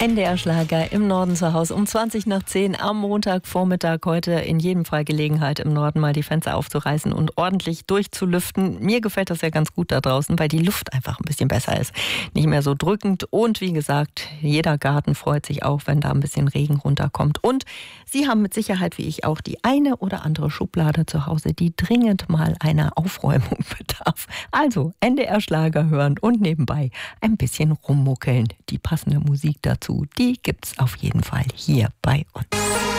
NDR Schlager im Norden zu Hause um 20:10 am Montagvormittag. Heute in jedem Fall Gelegenheit, im Norden mal die Fenster aufzureißen und ordentlich durchzulüften. Mir gefällt das ja ganz gut da draußen, weil die Luft einfach ein bisschen besser ist. Nicht mehr so drückend und wie gesagt, jeder Garten freut sich auch, wenn da ein bisschen Regen runterkommt. Und Sie haben mit Sicherheit, wie ich auch, die eine oder andere Schublade zu Hause, die dringend mal einer Aufräumung bedarf. Also NDR Schlager hören und nebenbei ein bisschen rummuckeln. Die passende Musik dazu, die gibt's auf jeden Fall hier bei uns.